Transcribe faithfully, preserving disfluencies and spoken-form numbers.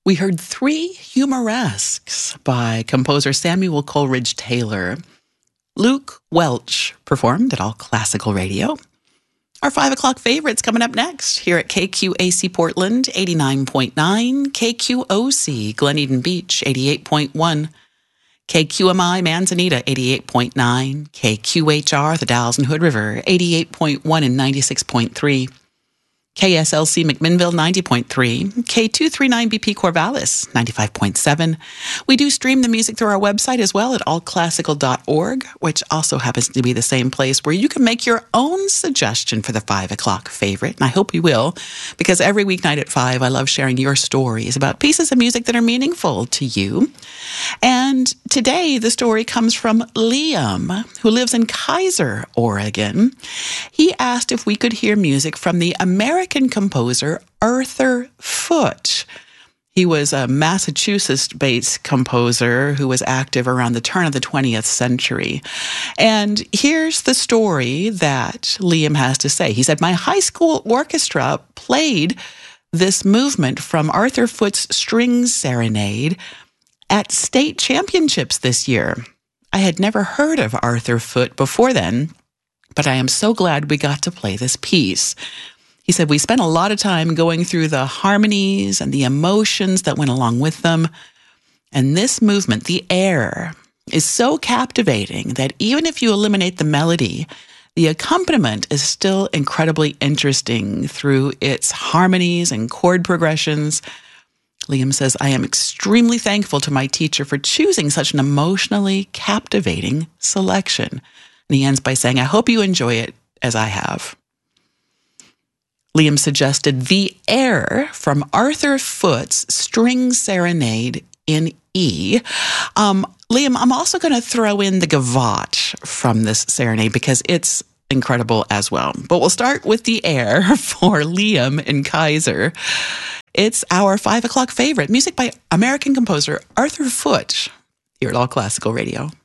We heard Three Humoresques by composer Samuel Coleridge Taylor. Luke Welch performed at All Classical Radio. Our five o'clock favorites coming up next here at K Q A C Portland, eighty-nine point nine, K Q O C Glen Eden Beach, eighty-eight point one, K Q M I Manzanita, eighty-eight point nine, K Q H R The Dalles and Hood River, eighty-eight point one and ninety-six point three, K S L C McMinnville, ninety point three, K two thirty-nine B P Corvallis, ninety-five point seven. We do stream the music through our website as well at all classical dot org, which also happens to be the same place where you can make your own suggestion for the five o'clock favorite. And I hope you will, because every weeknight at five, I love sharing your stories about pieces of music that are meaningful to you. And today, the story comes from Liam, who lives in Kaiser, Oregon. He asked if we could hear music from the American composer Arthur Foote. He was a Massachusetts-based composer who was active around the turn of the twentieth century. And here's the story that Liam has to say. He said, my high school orchestra played this movement from Arthur Foote's Strings Serenade at state championships this year. I had never heard of Arthur Foote before then, but I am so glad we got to play this piece. He said, we spent a lot of time going through the harmonies and the emotions that went along with them. And this movement, the air, is so captivating that even if you eliminate the melody, the accompaniment is still incredibly interesting through its harmonies and chord progressions. Liam says, I am extremely thankful to my teacher for choosing such an emotionally captivating selection. And he ends by saying, I hope you enjoy it as I have. Liam suggested The Air from Arthur Foote's String Serenade in E. Um, Liam, I'm also going to throw in the gavotte from this serenade because it's incredible as well. But we'll start with The Air for Liam in Kaiser. It's our five o'clock favorite, music by American composer Arthur Foote here at All Classical Radio.